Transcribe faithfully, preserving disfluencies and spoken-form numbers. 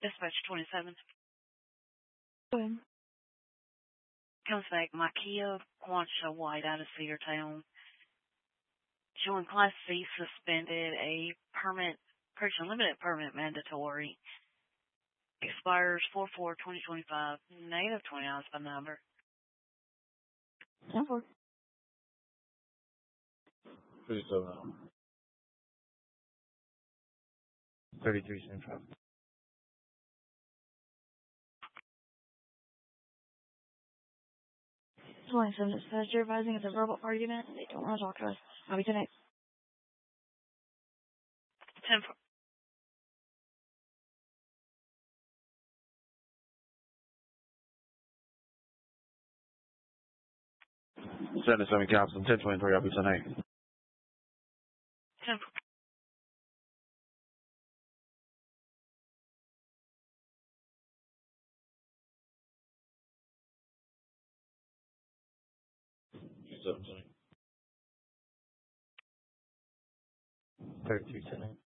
Dispatch twenty-seven. Boom. Comes back, my Kia Quantia White out of Cedartown. Showing Class C suspended, a permit, purchase unlimited permit mandatory. Expires four four twenty twenty-five. Negative twenty hours by number. ten four. thirty-seven. thirty-three Central. twenty-seven dispatch, you're advising it's a verbal argument. They don't want to talk to us. I'll be tonight. ten four. seventy-seven Captain, ten twenty-three, I'll be tonight. ten four. thirty-two tonight.